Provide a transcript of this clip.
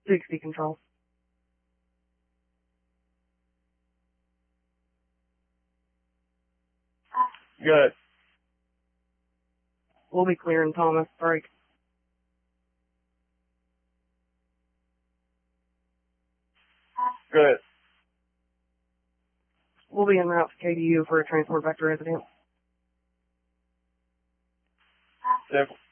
60 control. Good. We'll be clearing Thomas. Break. Good. We'll be en route to KDU for a transport back to residence. Simple.